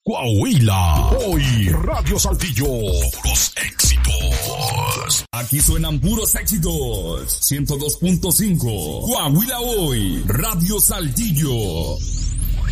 Coahuila. Hoy, Radio Saltillo. Puros éxitos. Aquí suenan puros éxitos. 102.5. Coahuila Hoy, Radio Saltillo.